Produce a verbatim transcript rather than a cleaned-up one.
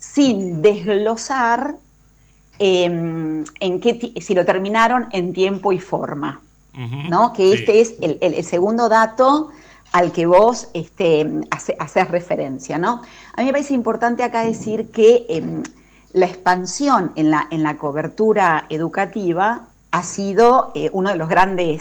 sin desglosar eh, en qué si lo terminaron en tiempo y forma, Ujú, ¿no? Que sí. este es el, el, el segundo dato al que vos este, hace, haces referencia, ¿no? A mí me parece importante acá decir que eh, la expansión en la, en la cobertura educativa ha sido eh, uno de los grandes